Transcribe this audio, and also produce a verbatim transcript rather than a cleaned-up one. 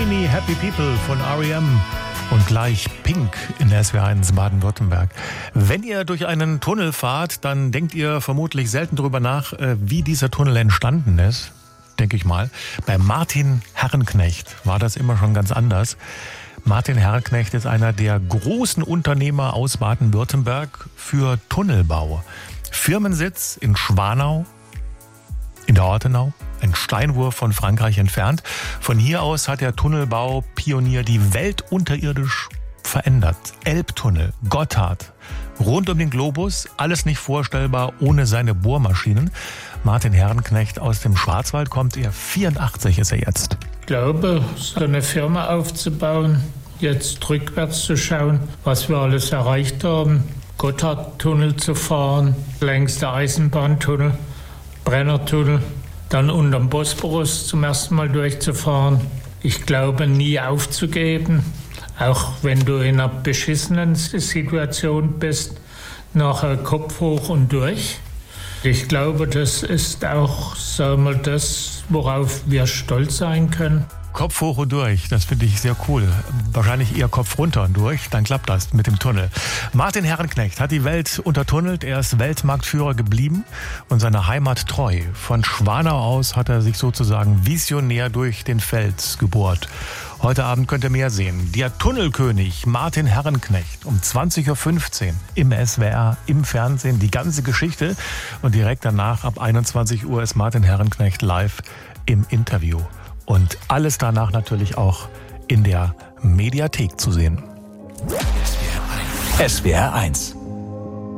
Many Happy People von R E M und gleich Pink in S W R eins Baden-Württemberg. Wenn ihr durch einen Tunnel fahrt, dann denkt ihr vermutlich selten darüber nach, wie dieser Tunnel entstanden ist, denke ich mal. Bei Martin Herrenknecht war das immer schon ganz anders. Martin Herrenknecht ist einer der großen Unternehmer aus Baden-Württemberg für Tunnelbau. Firmensitz in Schwanau, in der Ortenau, ein Steinwurf von Frankreich entfernt. Von hier aus hat der Tunnelbaupionier die Welt unterirdisch verändert. Elbtunnel, Gotthard, rund um den Globus, alles nicht vorstellbar ohne seine Bohrmaschinen. Martin Herrenknecht aus dem Schwarzwald kommt, er vierundachtzig ist er jetzt. Ich glaube, so eine Firma aufzubauen, jetzt rückwärts zu schauen, was wir alles erreicht haben. Gotthardtunnel zu fahren, längster Eisenbahntunnel, Brennertunnel, dann unterm Bosporus zum ersten Mal durchzufahren. Ich glaube, nie aufzugeben, auch wenn du in einer beschissenen Situation bist, nachher Kopf hoch und durch. Ich glaube, das ist auch, sagen wir, das, worauf wir stolz sein können. Kopf hoch und durch, das finde ich sehr cool. Wahrscheinlich eher Kopf runter und durch, dann klappt das mit dem Tunnel. Martin Herrenknecht hat die Welt untertunnelt, er ist Weltmarktführer geblieben und seiner Heimat treu. Von Schwanau aus hat er sich sozusagen visionär durch den Fels gebohrt. Heute Abend könnt ihr mehr sehen. Der Tunnelkönig Martin Herrenknecht um zwanzig Uhr fünfzehn im S W R, im Fernsehen, die ganze Geschichte. Und direkt danach ab einundzwanzig Uhr ist Martin Herrenknecht live im Interview. Und alles danach natürlich auch in der Mediathek zu sehen. S W R eins